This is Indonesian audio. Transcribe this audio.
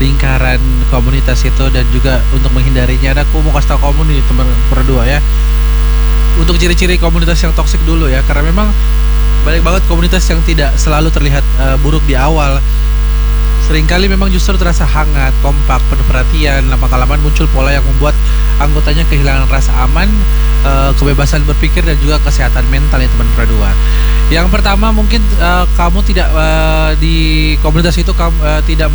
lingkaran komunitas itu, dan juga untuk menghindarinya, aku mau kasih tahu kamu nih teman berdua ya, untuk ciri-ciri komunitas yang toksik dulu ya, karena memang banyak banget komunitas yang tidak selalu terlihat buruk di awal. Seringkali memang justru terasa hangat, kompak, penuh perhatian. Lama-kelamaan muncul pola yang membuat anggotanya kehilangan rasa aman, kebebasan berpikir, dan juga kesehatan mental ya teman berdua. Yang pertama mungkin kamu tidak di komunitas itu kamu tidak